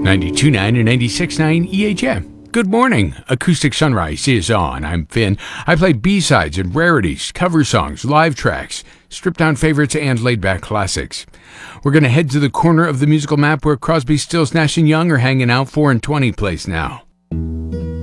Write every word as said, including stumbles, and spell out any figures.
ninety-two point nine and ninety-six point nine E H M. Good morning. Acoustic Sunrise is on. I'm Finn. I play B-sides and rarities, cover songs, live tracks, stripped-down favorites, and laid-back classics. We're going to head to the corner of the musical map where Crosby, Stills, Nash and Young are hanging out. four and twenty place now.